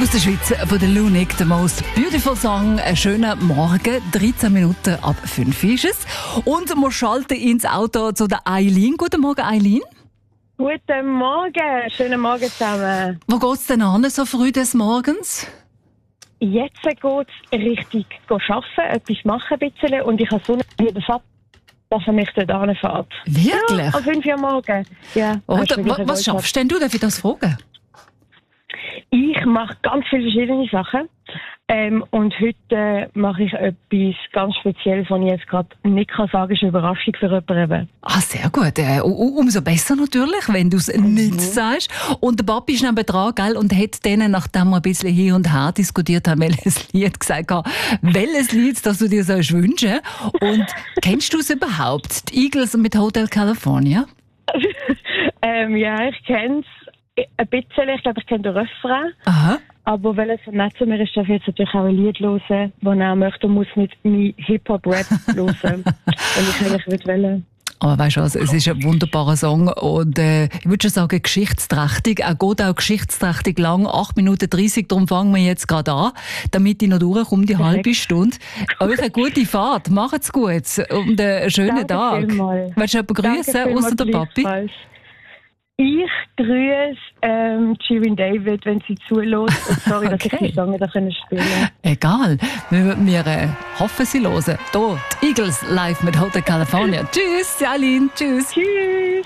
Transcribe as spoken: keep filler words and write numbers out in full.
Aus der Schweiz von der Lunik, «The Most Beautiful Song». Einen schönen Morgen, dreizehn Minuten ab fünf ist es. Und wir schalten ins Auto zu der Eileen. Guten Morgen, Eileen. Guten Morgen, schönen Morgen zusammen. Wo geht es denn an, so früh des Morgens? Jetzt geht es richtig arbeiten, etwas machen ein bisschen. Und ich habe so einen Vater, dass er mich dort hinfährt. Wirklich? Ja, um fünf Uhr morgens. Ja, Oder, was was schaffst denn du? Darf ich das fragen? Ich mache ganz viele verschiedene Sachen. Ähm, und heute mache ich etwas ganz Spezielles, was ich jetzt gerade nicht kann sagen kann. Ist eine Überraschung für jemanden. Ah, sehr gut. Äh, umso besser natürlich, wenn du es mhm. nicht sagst. Und der Papi ist nebenan, gell, und hat denen, nachdem wir ein bisschen hin und her diskutiert haben, welches Lied gesagt hat, welches Lied, das du dir sollst wünschen. Und kennst du es überhaupt? Die Eagles mit Hotel California? ähm, ja, ich kenne es ein bisschen. Ich glaube, ich kenne den Refrain. Aha. Aber weil es so nett zu mir ist, darf ich jetzt natürlich auch ein Lied hören, das er möchte und muss mit meinem Hip-Hop-Rap hören. Und ich eigentlich würde wollen. Aber weißt du was, es ist ein wunderbarer Song und äh, ich würde schon sagen geschichtsträchtig. Er geht auch geschichtsträchtig lang, acht Minuten dreißig, darum fangen wir jetzt gerade an, damit ich noch durchkomme, die Perfekt. halbe Stunde. Euch eine gute Fahrt, macht's gut und einen schönen Danke Tag. Vielmals. Willst du jemanden grüßen, außer der Papi? Ich grüße ähm, Shirin David, wenn sie zulässt. Und sorry, okay. dass ich die Song nicht spielen konnte. Egal, wir, wir äh, hoffen, sie hören. Hier, die Eagles live mit Hotel California. Tschüss, Jalin, tschüss. Tschüss.